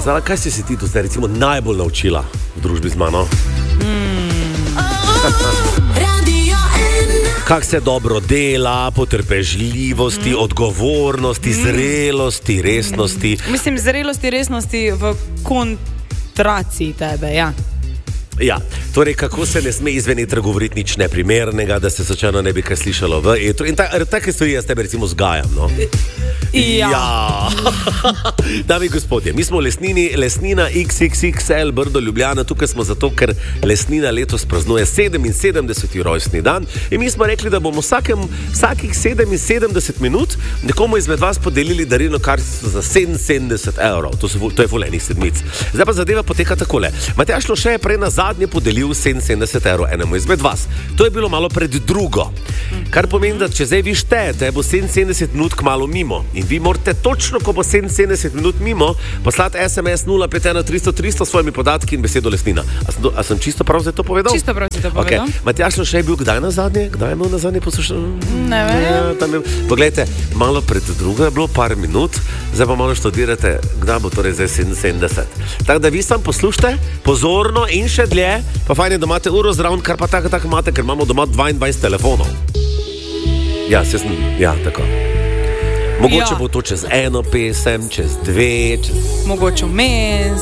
Zala, kaj si ti tu zdaj recimo najbolj naučila v družbi z mano? Kako se dobro dela, potrpežljivosti, odgovornosti, zrelosti, resnosti. Mislim, zrelosti, resnosti v kontraciji tebe, ja. Ja, torej kako se ne sme izvenitra govoriti nič neprimernega, da se sočano ne bi kaj slišalo v etru. In take stvari jaz tebe recimo zgajam, no? Ja. Dami gospodje, mi smo Lesnina XXXL Brdo Ljubljana, tukaj smo zato, ker Lesnina letos praznuje 77. rojstni dan in mi smo rekli, da bomo vsakih 77 minut nekomu izmed vas podelili darilo kartico za 77 evrov. To je ful enih sedmic. Zdaj pa zadeva poteka takole. Matjaž Loše je prej na zadnje podelil 77 evrov enemu izmed vas. To je bilo malo pred drugo. Kar pomeni, da če zdaj vi štejete, bo 77 minut kmalu mimo. In vi morate točno, ko bo 77 minut mimo, poslati SMS 051 300 300 s svojimi podatki in besedo Lesnina. A sem čisto prav zdaj to povedal? Čisto prav si to povedal. Okay. Matjaž Loše je bil kdaj na zadnje? Kdaj je imel na zadnje poslušanje? Ne vem. Poglejte, malo pred drugo je bilo par minut, zdaj pa malo študirate, kdaj bo torej zdaj 77. Tako da vi sam poslušajte pozorno in še dlje, pa fajn je, da imate uro zraven, kar pa tako imate, ker imamo doma 22 telefonov. Ja, tako. Mogoče bo to čez eno pesem, čez dve, mogoče vmes.